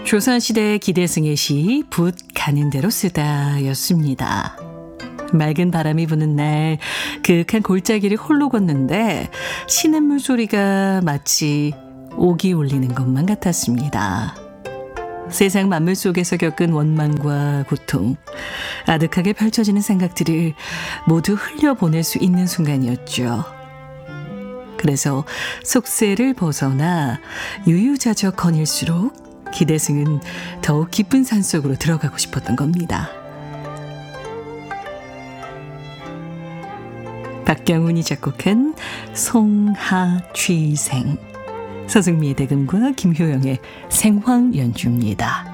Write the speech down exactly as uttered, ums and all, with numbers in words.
조선시대의 기대승의 시 붓 가는 대로 쓰다였습니다. 맑은 바람이 부는 날 그윽한 골짜기를 홀로 걷는데 시냇물 소리가 마치 옥이 울리는 것만 같았습니다. 세상 만물 속에서 겪은 원망과 고통, 아득하게 펼쳐지는 생각들을 모두 흘려보낼 수 있는 순간이었죠. 그래서 속세를 벗어나 유유자적 거닐수록 기대승은 더욱 깊은 산속으로 들어가고 싶었던 겁니다. 박경훈이 작곡한 송하취생, 서승미의 대금과 김효영의 생황 연주입니다.